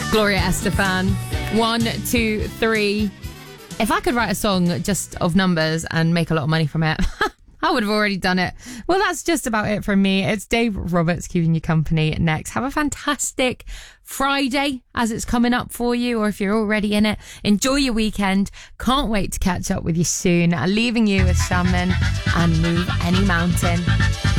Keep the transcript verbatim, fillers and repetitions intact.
Gloria Estefan. One, two, three. If I could write a song just of numbers and make a lot of money from it, I would have already done it. Well, that's just about it from me. It's Dave Roberts keeping you company next. Have a fantastic Friday as it's coming up for you, or if you're already in it, enjoy your weekend. Can't wait to catch up with you soon. I'm leaving you with Shaman and Move Any Mountain.